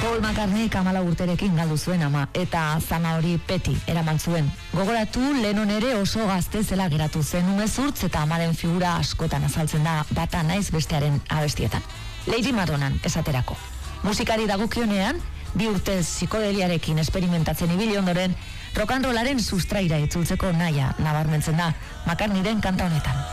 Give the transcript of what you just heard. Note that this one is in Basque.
Paul McCartney 14 urterekin galdu zuen ama, eta zama hori peti eraman zuen. Gogoratu, Lennon ere oso gazte zela geratu zen, umezurtz eta amaren figura askotan azaltzen da, bata naiz bestearen abestietan. Lady Madonnan esaterako. Musikari dagokionean, 2 urtez psikodeliarekin esperimentatzen ibili ondoren, rock and rollaren sustraira itzultzeko nahia nabarmentzen da, McCartneyren kanta honetan.